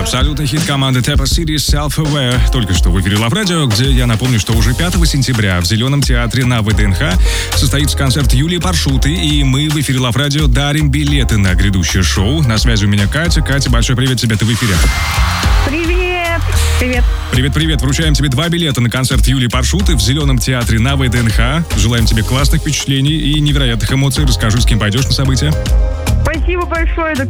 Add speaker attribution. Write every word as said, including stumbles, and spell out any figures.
Speaker 1: Абсолютный хит команды Tapa City Self-Aware. Только что в эфире Love Radio, где я напомню, что уже пятого сентября в Зеленом театре на ВДНХ состоится концерт Юлии Паршуты, и мы в эфире Love Radio дарим билеты на грядущее шоу. На связи у меня Катя. Катя, большой привет тебе, ты в эфире.
Speaker 2: Привет! Привет!
Speaker 1: Привет-привет! Вручаем тебе два билета на концерт Юлии Паршуты в Зеленом театре на ВДНХ. Желаем тебе классных впечатлений и невероятных эмоций. Расскажи, с кем пойдешь на событие.
Speaker 2: Спасибо большое.